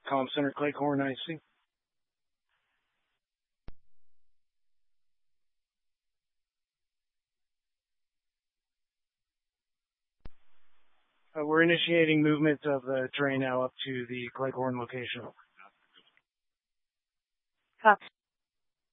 Comm Center Cleghorn IC. We're initiating movement of the train now up to the Cleghorn location. Copy.